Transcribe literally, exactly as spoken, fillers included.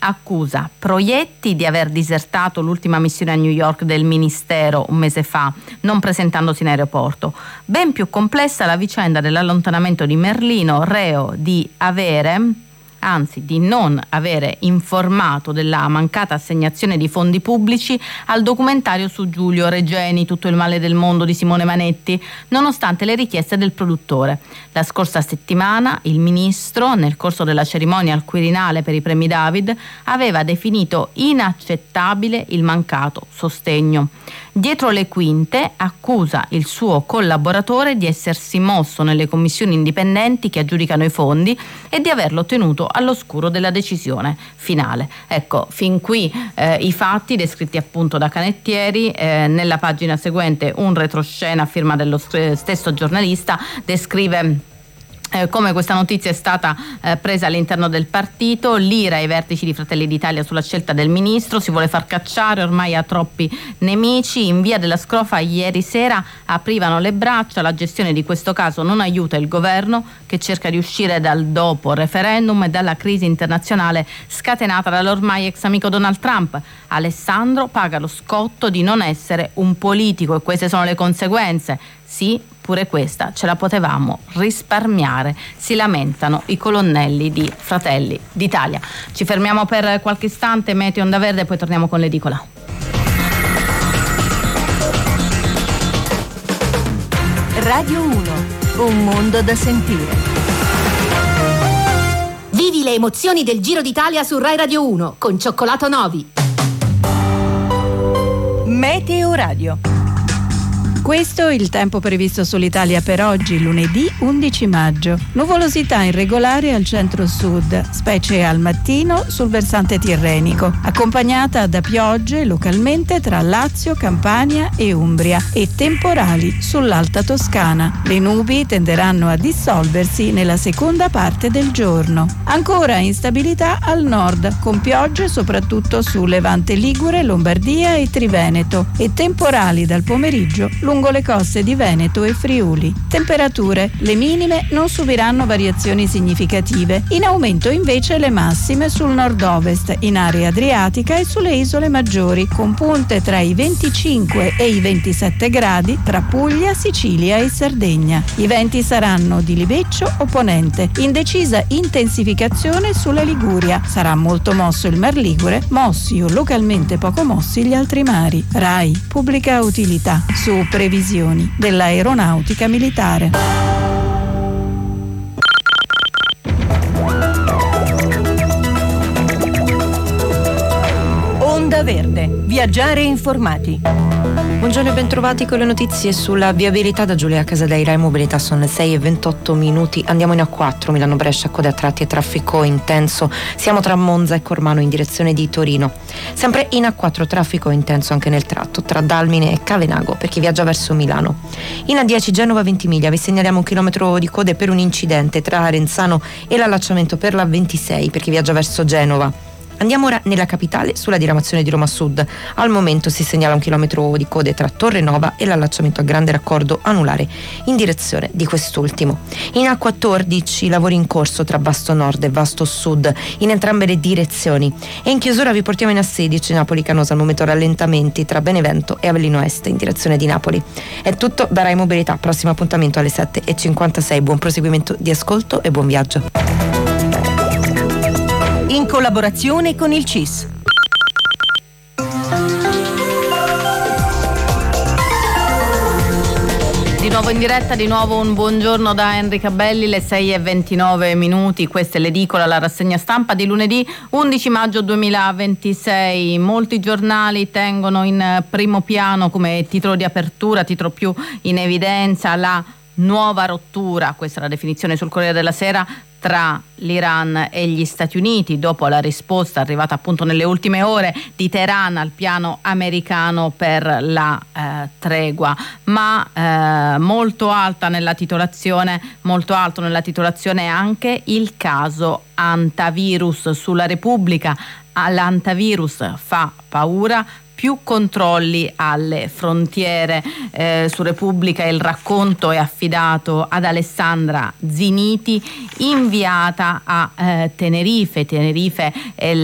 accusa Proietti di aver disertato l'ultima missione a New York del ministero un mese fa, non presentandosi in aeroporto. Ben più complessa la vicenda dell'allontanamento di Merlino, reo di avere... anzi di non avere informato della mancata assegnazione di fondi pubblici al documentario su Giulio Regeni, Tutto il male del mondo di Simone Manetti, nonostante le richieste del produttore. La scorsa settimana il ministro, nel corso della cerimonia al Quirinale per i premi David, aveva definito inaccettabile il mancato sostegno. Dietro le quinte accusa il suo collaboratore di essersi mosso nelle commissioni indipendenti che aggiudicano i fondi e di averlo tenuto all'oscuro della decisione finale. Ecco, fin qui eh, i fatti descritti appunto da Canettieri. Eh, nella pagina seguente un retroscena a firma dello stesso giornalista descrive Eh, come questa notizia è stata eh, presa all'interno del partito. L'ira ai vertici di Fratelli d'Italia sulla scelta del ministro, si vuole far cacciare, ormai ha troppi nemici. In via della Scrofa ieri sera aprivano le braccia, la gestione di questo caso non aiuta il governo che cerca di uscire dal dopo referendum e dalla crisi internazionale scatenata dall'ormai ex amico Donald Trump. Alessandro paga lo scotto di non essere un politico e queste sono le conseguenze. Sì, pure questa ce la potevamo risparmiare, si lamentano i colonnelli di Fratelli d'Italia. Ci fermiamo per qualche istante, Meteo Onda Verde, e poi torniamo con l'edicola. Radio uno, un mondo da sentire. Vivi le emozioni del Giro d'Italia su Rai Radio uno con Cioccolato Novi. Meteo Radio. Questo è il tempo previsto sull'Italia per oggi, lunedì undici maggio. Nuvolosità irregolare al centro-sud, specie al mattino sul versante tirrenico, accompagnata da piogge localmente tra Lazio, Campania e Umbria e temporali sull'Alta Toscana. Le nubi tenderanno a dissolversi nella seconda parte del giorno. Ancora instabilità al nord, con piogge soprattutto su Levante Ligure, Lombardia e Triveneto e temporali dal pomeriggio lungo le coste di Veneto e Friuli. Temperature: le minime non subiranno variazioni significative, in aumento invece le massime sul nord-ovest, in area adriatica e sulle isole maggiori, con punte tra i venticinque e i ventisette gradi tra Puglia, Sicilia e Sardegna. I venti saranno di liveccio o ponente, in decisa intensificazione sulla Liguria. Sarà molto mosso il Mar Ligure, mossi o localmente poco mossi gli altri mari. Rai, pubblica utilità, su previsioni dell'aeronautica militare. Onda Verde, viaggiare informati. Buongiorno e bentrovati con le notizie sulla viabilità da Giulia Casadei. Rai Mobilità, sono le sei e ventotto minuti. Andiamo in A quattro, Milano-Brescia, code a tratti e traffico intenso. Siamo tra Monza e Cormano in direzione di Torino. Sempre in A quattro, traffico intenso anche nel tratto tra Dalmine e Cavenago per chi viaggia verso Milano. In A dieci, Genova-Ventimiglia, vi segnaliamo un chilometro di code per un incidente tra Arenzano e l'allacciamento per la ventisei per chi viaggia verso Genova. Andiamo ora nella capitale sulla diramazione di Roma Sud. Al momento si segnala un chilometro di code tra Torre Nova e l'allacciamento a grande raccordo anulare in direzione di quest'ultimo. In A quattordici, lavori in corso tra Vasto Nord e Vasto Sud in entrambe le direzioni. E in chiusura vi portiamo in A sedici, Napoli Canosa, al momento rallentamenti tra Benevento e Avellino Est in direzione di Napoli. È tutto da Rai Mobilità, prossimo appuntamento alle sette e cinquantasei. Buon proseguimento di ascolto e buon viaggio. In collaborazione con il C I S. Di nuovo in diretta, di nuovo un buongiorno da Enrica Belli, le sei e ventinove minuti, questa è l'edicola, la rassegna stampa di lunedì undici maggio duemilaventisei. Molti giornali tengono in primo piano come titolo di apertura, titolo più in evidenza, la nuova rottura, questa è la definizione sul Corriere della Sera, tra l'Iran e gli Stati Uniti dopo la risposta arrivata appunto nelle ultime ore di Teheran al piano americano per la eh, tregua, ma eh, molto alta nella titolazione, molto alto nella titolazione anche il caso Antavirus sulla Repubblica. L'antavirus fa paura, più controlli alle frontiere. Eh, su Repubblica il racconto è affidato ad Alessandra Ziniti, inviata a eh, Tenerife. Tenerife è